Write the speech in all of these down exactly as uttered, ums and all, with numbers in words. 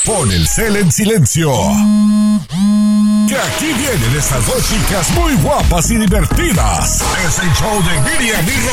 Pon el cel en silencio. Que aquí vienen estas dos chicas muy guapas y divertidas. Es el show de Miriam y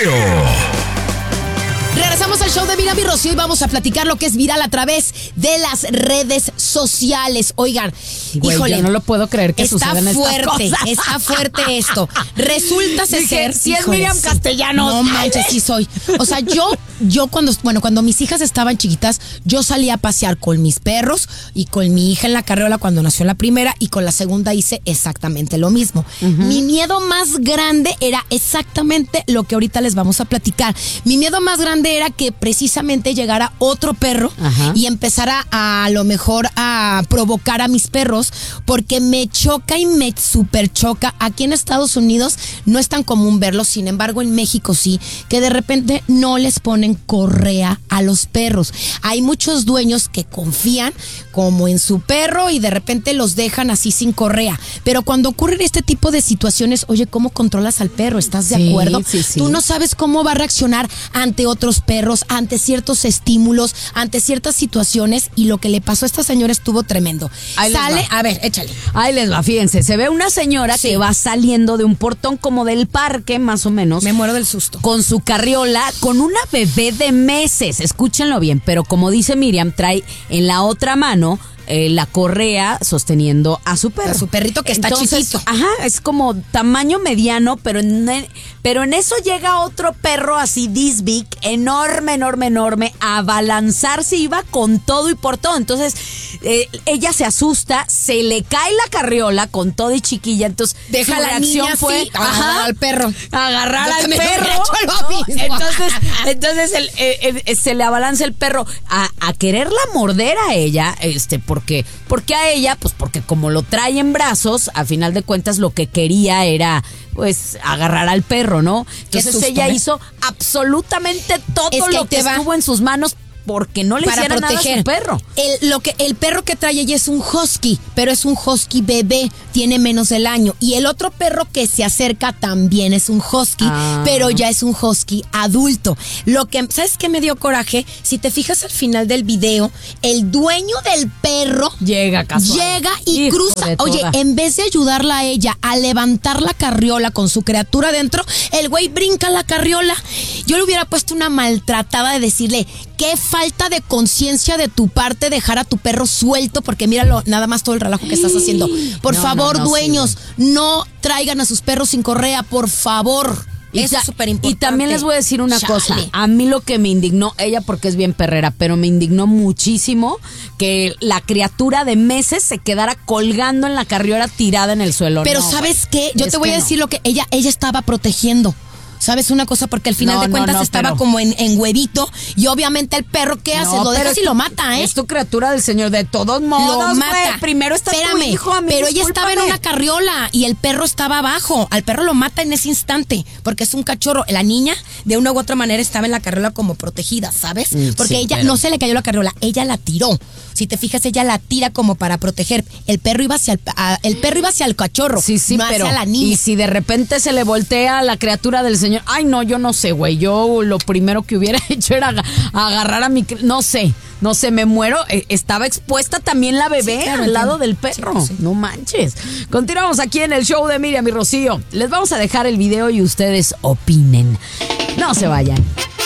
Rocío. Regresamos al show de Miriam y Rocío y vamos a platicar lo que es viral a través de las redes sociales. Oigan, Güey, híjole, yo no lo puedo creer que está sucedan fuerte, estas cosas. está fuerte esto. Resulta Dije, ser, si es híjole, Miriam sí. Castellanos. No manches, sí soy. O sea, yo, yo cuando, bueno, cuando mis hijas estaban chiquitas, yo salía a pasear con mis perros y con mi hija en la carriola cuando nació la primera y con la segunda hice exactamente lo mismo. Uh-huh. Mi miedo más grande era exactamente lo que ahorita les vamos a platicar. Mi miedo más grande era que precisamente llegara otro perro Ajá. y empezara a, a lo mejor a provocar a mis perros, porque me choca y me super choca. Aquí en Estados Unidos no es tan común verlo, sin embargo en México sí, que de repente no les ponen correa a los perros. Hay muchos dueños que confían como en su perro y de repente los dejan así sin correa, pero cuando ocurren este tipo de situaciones, oye, ¿cómo controlas al perro? ¿Estás de sí, acuerdo? Sí, sí. Tú no sabes cómo va a reaccionar ante otros perros, ante ciertos estímulos, ante ciertas situaciones, y lo que le pasó a esta señora estuvo tremendo. Ahí Sale, a ver, échale. Ahí les va, fíjense, se ve una señora sí. que va saliendo de un portón como del parque, más o menos. Me muero del susto. Con su carriola, con una bebé de meses, escúchenlo bien, pero como dice Miriam, trae en la otra mano Eh, la correa sosteniendo a su perro. A su perrito que está Entonces, chiquito. Ajá, es como tamaño mediano, pero en, pero en eso llega otro perro así this big, enorme, enorme, enorme, a abalanzarse, iba con todo y por todo. Entonces, eh, ella se asusta, se le cae la carriola con todo y chiquilla, entonces deja su la reacción niña fue así, agarrar al perro. Agarrar Yo al también perro. lo mismo. Entonces, entonces el, el, el, se le abalanza el perro a, a quererla morder a ella, este, porque, porque a ella, pues porque como lo trae en brazos, a final de cuentas lo que quería era, pues, agarrar al perro, ¿no? Entonces susto, ella ¿eh? hizo absolutamente todo es que lo que estuvo va. en sus manos porque no le para hiciera proteger. nada a su perro. El, lo que, el perro que trae ella es un husky, pero es un husky bebé, tiene menos del año. Y el otro perro que se acerca también es un husky, ah. pero ya es un husky adulto. Lo que, ¿sabes qué me dio coraje? Si te fijas al final del video, el dueño del perro llega casual. Llega y Hijo cruza. Oye, en vez de ayudarla a ella a levantar la carriola con su criatura dentro, el güey brinca la carriola. Yo le hubiera puesto una maltratada de decirle, qué falta de conciencia de tu parte dejar a tu perro suelto, porque míralo, nada más todo el relajo que estás haciendo. Por no, favor, no, no, dueños, sí. no traigan a sus perros sin correa, por favor. Y Eso ta- es súper importante. Y también les voy a decir una Chale. cosa. A mí lo que me indignó, ella porque es bien perrera, pero me indignó muchísimo que la criatura de meses se quedara colgando en la carriola tirada en el suelo. Pero no, ¿sabes qué? Yo es te voy a decir no. lo que ella, ella estaba protegiendo. ¿Sabes una cosa? Porque al final no, de cuentas no, no, estaba pero... como en, en huevito, y obviamente el perro, ¿qué hace? No, lo dejas es y tu, lo mata, ¿eh? Es tu criatura del Señor, de todos modos, lo mata. Wey, primero está Espérame, tu hijo, amigo, pero ella estaba en discúlpame. una carriola y el perro estaba abajo. Al perro lo mata en ese instante, porque es un cachorro. La niña, de una u otra manera, estaba en la carriola como protegida, ¿sabes? Mm, porque sí, ella pero... no se le cayó la carriola, ella la tiró. Si te fijas, ella la tira como para proteger. El perro iba hacia el, a, el perro iba hacia el cachorro, sí, sí, no pero, hacia la niña. Y si de repente se le voltea la criatura del Señor, ay no, yo no sé, güey, yo lo primero que hubiera hecho era agarrar a mi, no sé, no sé, me muero. Estaba expuesta también la bebé sí, claro, al lado del perro, sí, sí. No manches. Continuamos aquí en el show de Miriam y Rocío. Les vamos a dejar el video y ustedes opinen. No se vayan.